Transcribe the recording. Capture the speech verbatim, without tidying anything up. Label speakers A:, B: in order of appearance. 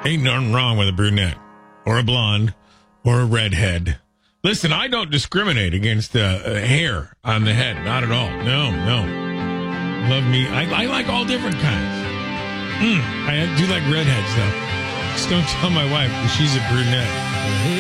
A: Ain't nothing wrong with a brunette or a blonde or a redhead. Listen, I don't discriminate against uh, uh, hair on the head. Not at all. No, no. Love me. I, I like all different kinds. Mm, I do like redheads, though. Just don't tell my wife, because she's a brunette.